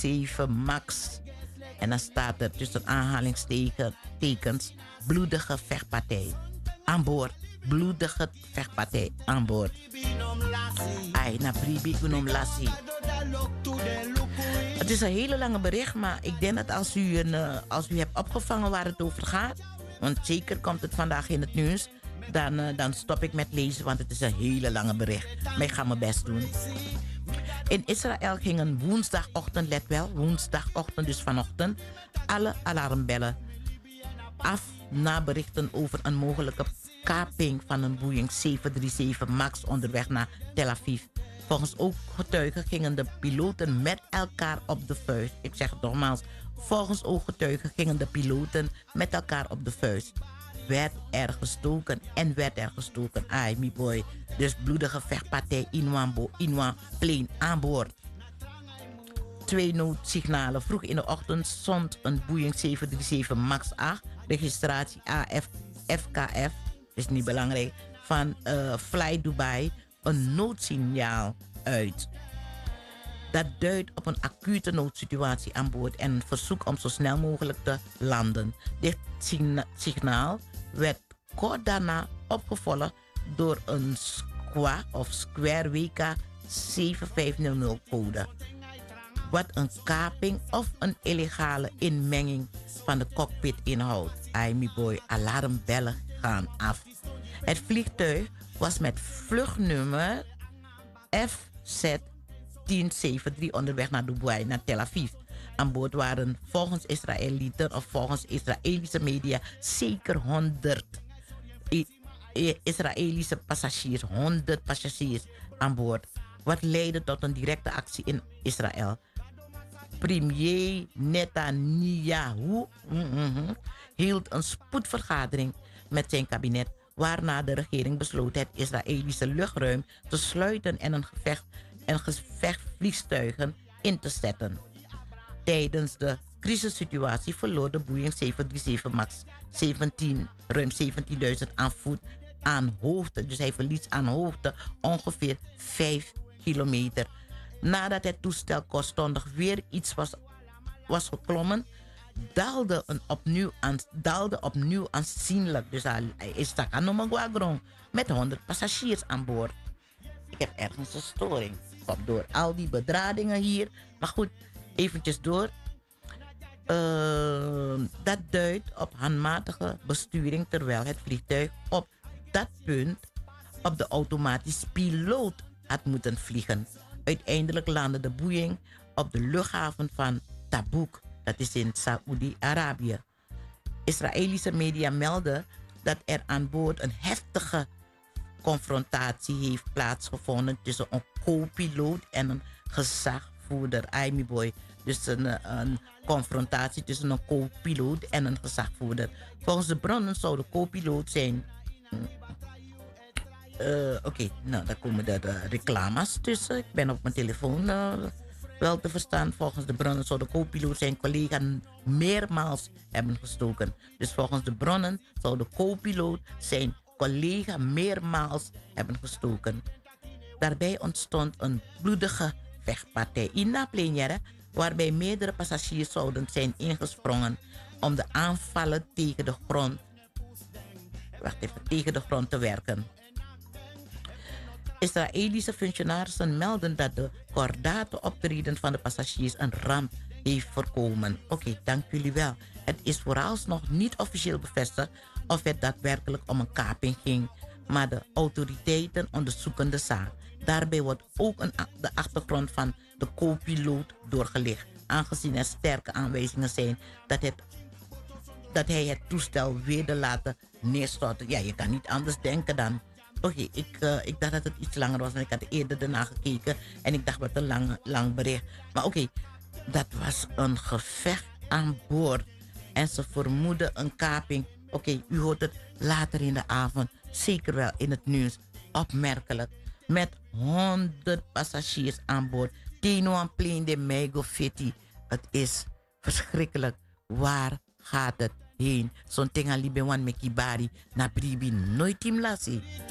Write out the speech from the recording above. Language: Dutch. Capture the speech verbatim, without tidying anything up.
zeven Max. En dan staat er tussen aanhalingstekens bloedige vechtpartij. Aan boord. Bloedige vechtpartij aan boord. Ai, na pribi unom lassi. Het is een hele lange bericht, maar ik denk dat als u, een, uh, als u hebt opgevangen waar het over gaat, want zeker komt het vandaag in het nieuws, dan, uh, dan stop ik met lezen, want het is een hele lange bericht. Maar ik ga mijn best doen. In Israël gingen woensdagochtend, let wel, woensdagochtend dus vanochtend, alle alarmbellen af na berichten over een mogelijke kaping van een Boeing zeven drie zeven Max onderweg naar Tel Aviv. Volgens ooggetuigen gingen de piloten met elkaar op de vuist. Ik zeg het nogmaals. Volgens ooggetuigen gingen de piloten met elkaar op de vuist. Werd er gestoken en werd er gestoken. Ai, mi boy. Dus bloedige vechtpartij in een plane aan boord. Twee noodsignalen. Vroeg in de ochtend stond een Boeing zeven drie zeven Max acht. Registratie A F F K F. Is niet belangrijk. Van uh, Fly Dubai. Een noodsignaal uit. Dat duidt op een acute noodsituatie aan boord en een verzoek om zo snel mogelijk te landen. Dit signa- signaal werd kort daarna opgevolgd door een SQA of Square W K zeven vijf nul nul code. Wat een kaping of een illegale inmenging van de cockpit inhoudt. Ai, mi boy, alarmbellen gaan af. Het vliegtuig was met vluchtnummer F Z tien zevenentachtig onderweg naar Dubai, naar Tel Aviv. Aan boord waren volgens Israëlieten of volgens Israëlische media zeker honderd Israëlische passagiers, honderd passagiers aan boord. Wat leidde tot een directe actie in Israël. Premier Netanyahu mm-hmm, hield een spoedvergadering met zijn kabinet, waarna de regering besloot het Israëlische luchtruim te sluiten en een gevecht en gevechtsvliegtuigen in te zetten. Tijdens de crisissituatie verloor de Boeing zeven drie zeven Max zeventien, ruim zeventienduizend aan voet aan hoogte. Dus hij verliest aan hoogte ongeveer vijf kilometer. Nadat het toestel kortstondig weer iets was, was geklommen, daalde, een opnieuw, aan, daalde opnieuw aanzienlijk. Dus hij is daar met honderd passagiers aan boord. Ik heb ergens een storing. Komt door al die bedradingen hier. Maar goed, eventjes door. Uh, dat duidt op handmatige besturing terwijl het vliegtuig op dat punt op de automatische piloot had moeten vliegen. Uiteindelijk landde de Boeing op de luchthaven van Tabuk. Dat is in Saoedi-Arabië. Israëlische media melden dat er aan boord een heftige confrontatie heeft plaatsgevonden tussen een co-piloot en een gezagvoerder. Ai, boy. Dus een, een confrontatie tussen een co-piloot en een gezagvoerder. Volgens de bronnen zou de co-piloot zijn. Uh, Oké, okay, nou daar komen de, de reclames tussen. Ik ben op mijn telefoon uh, wel te verstaan. Volgens de bronnen zou de co-piloot zijn collega meermaals hebben gestoken. Dus volgens de bronnen zou de co-piloot zijn collega meermaals hebben gestoken. Daarbij ontstond een bloedige vechtpartij in La Plenière, waarbij meerdere passagiers zouden zijn ingesprongen om de aanvallen tegen de grond, wacht even, tegen de grond te werken. Israëlische functionarissen melden dat de kordate optreden van de passagiers een ramp heeft voorkomen. Oké, okay, dank jullie wel. Het is vooralsnog niet officieel bevestigd of het daadwerkelijk om een kaping ging, maar de autoriteiten onderzoeken de zaak. Daarbij wordt ook een, de achtergrond van de co-piloot doorgelicht, aangezien er sterke aanwijzingen zijn dat, het, dat hij het toestel wilde laten neerstorten. Ja, je kan niet anders denken dan. Oké, okay, ik, uh, ik dacht dat het iets langer was, want ik had eerder daarna gekeken en ik dacht wat een lang, lang bericht. Maar oké, okay, dat was een gevecht aan boord en ze vermoeden een kaping. Oké, okay, u hoort het later in de avond, zeker wel in het nieuws. Opmerkelijk. Met honderd passagiers aan boord. Teno aan plane de Mego Fiti. Het is verschrikkelijk. Waar gaat het heen? Zo'n ting aan Libewan met Kibari. Na Bribi nooit team lassie.